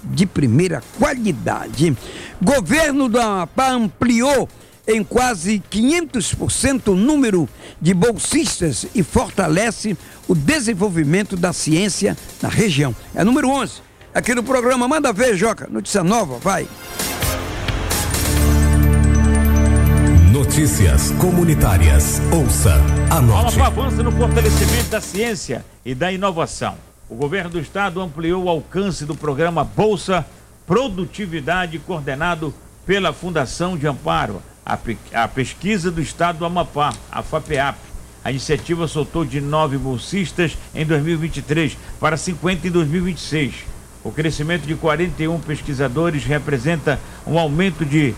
de primeira qualidade. Governo do Amapá ampliou em quase 500% o número de bolsistas e fortalece o desenvolvimento da ciência na região. É número 11, aqui no programa. Manda ver, Joca, notícia nova, vai. Notícias comunitárias. Ouça, anote. O Amapá avança no fortalecimento da ciência e da inovação. O governo do estado ampliou o alcance do programa Bolsa Produtividade, coordenado pela Fundação de Amparo a pesquisa do estado do Amapá, a FAPEAP. A iniciativa soltou de 9 bolsistas em 2023 para 50 em 2026. O crescimento de 41 pesquisadores representa um aumento de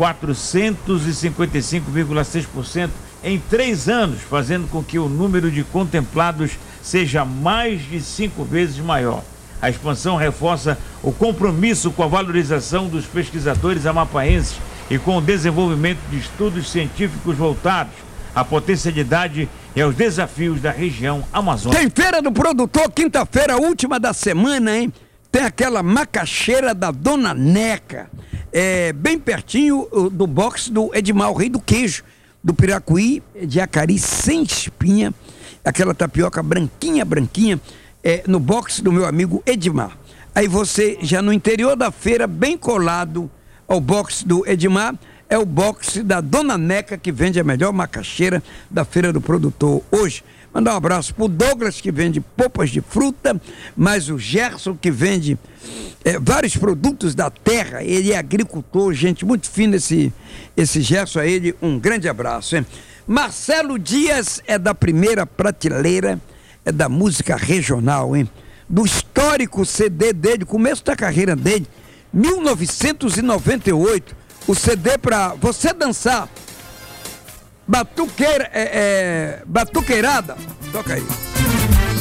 455,6% em 3 anos, fazendo com que o número de contemplados seja mais de 5 vezes maior. A expansão reforça o compromisso com a valorização dos pesquisadores amapaenses e com o desenvolvimento de estudos científicos voltados à potencialidade e aos desafios da região amazônica. Tem Feira do Produtor, quinta-feira, última da semana, hein? Tem aquela macaxeira da Dona Neca, bem pertinho do box do Edmar, o rei do queijo, do Piracuí, de Acari, sem espinha, aquela tapioca branquinha, no box do meu amigo Edmar. Aí você, já no interior da feira, bem colado ao box do Edmar, é o box da Dona Neca, que vende a melhor macaxeira da Feira do Produtor hoje. Mandar um abraço pro Douglas, que vende polpas de fruta, mas o Gerson, que vende vários produtos da terra. Ele é agricultor, gente muito fina, esse Gerson, a ele um grande abraço, hein? Marcelo Dias é da primeira prateleira, é da música regional, hein? Do histórico CD dele, começo da carreira dele, 1998, o CD pra você dançar, batuqueirada, toca aí.